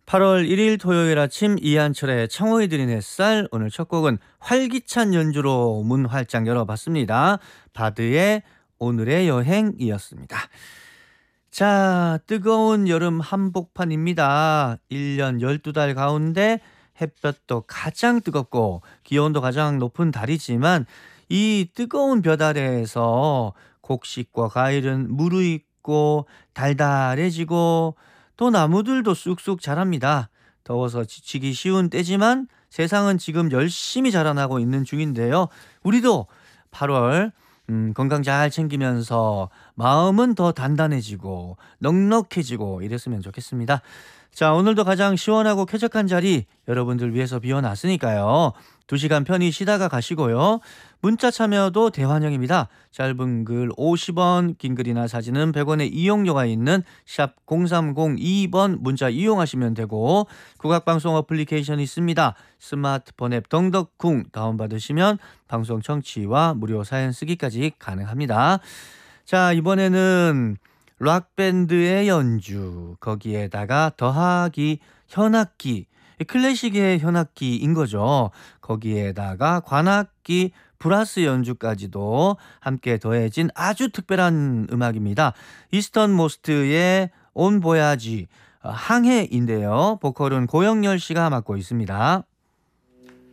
8월 1일 토요일 아침 이한철의 청어이 드린 햇살. 오늘 첫 곡은 활기찬 연주로 문 활짝 열어봤습니다. 바드의 오늘의 여행이었습니다. 자, 뜨거운 여름 한복판입니다. 1년 12달 가운데 햇볕도 가장 뜨겁고 기온도 가장 높은 달이지만 이 뜨거운 볕 아래에서 곡식과 과일은 무르익고 달달해지고 또 나무들도 쑥쑥 자랍니다. 더워서 지치기 쉬운 때지만 세상은 지금 열심히 자라나고 있는 중인데요. 우리도 8월 건강 잘 챙기면서 마음은 더 단단해지고 넉넉해지고 이랬으면 좋겠습니다. 자, 오늘도 가장 시원하고 쾌적한 자리 여러분들 위해서 비워놨으니까요. 2시간 편히 쉬다가 가시고요. 문자 참여도 대환영입니다. 짧은 글 50원, 긴 글이나 사진은 100원의 이용료가 있는 샵 0302번 문자 이용하시면 되고, 국악방송 어플리케이션이 있습니다. 스마트폰 앱 덩덕쿵 다운받으시면 방송 청취와 무료 사연 쓰기까지 가능합니다. 자, 이번에는 락밴드의 연주, 거기에다가 더하기 현악기, 클래식의 현악기인 거죠. 거기에다가 관악기 플러스 연주까지도 함께 더해진 아주 특별한 음악입니다. 이스턴 모스트의 온 보야지, 항해인데요. 보컬은 고영렬 씨가 맡고 있습니다.